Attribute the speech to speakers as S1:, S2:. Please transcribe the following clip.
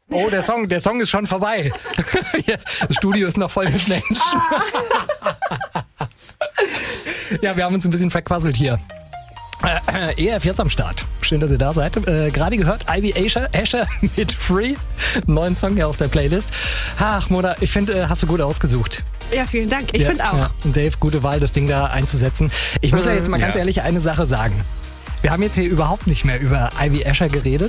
S1: Oh, der Song ist schon vorbei. Das Studio ist noch voll mit Menschen. Ja, wir haben uns ein bisschen verquasselt hier. ERF jetzt am Start. Schön, dass ihr da seid. Gerade gehört, Ivy Asher mit Free. Neuen Song hier auf der Playlist. Ach, Mona, ich finde, hast du gut ausgesucht.
S2: Ja, vielen Dank. Ich finde auch.
S1: Ja. Dave, gute Wahl, das Ding da einzusetzen. Ich muss ja jetzt mal ganz ehrlich eine Sache sagen. Wir haben jetzt hier überhaupt nicht mehr über Ivy Asher geredet.